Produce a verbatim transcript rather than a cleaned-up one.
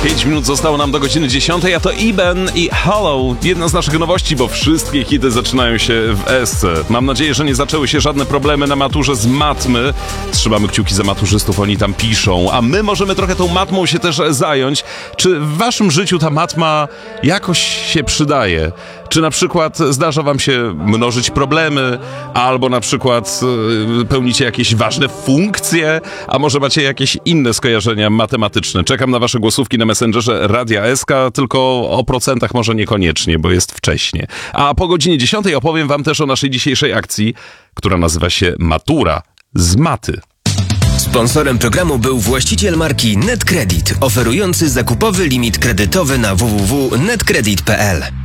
pięć minut zostało nam do godziny dziesiątej, a to Iben i Hollow. Jedna z naszych nowości, bo wszystkie hity zaczynają się w esce. Mam nadzieję, że nie zaczęły się żadne problemy na maturze z matmy. Trzymamy kciuki za maturzystów, oni tam piszą. A my możemy trochę tą matmą się też zająć. Czy w waszym życiu ta matma jakoś się przydaje? Czy na przykład zdarza wam się mnożyć problemy, albo na przykład y, pełnicie jakieś ważne funkcje, a może macie jakieś inne skojarzenia matematyczne? Czekam na wasze głosówki na Messengerze Radia S K, tylko o procentach może niekoniecznie, bo jest wcześnie. A po godzinie dziesiątej opowiem wam też o naszej dzisiejszej akcji, która nazywa się Matura z maty. Sponsorem programu był właściciel marki NetCredit, oferujący zakupowy limit kredytowy na w w w kropka netcredit kropka p l.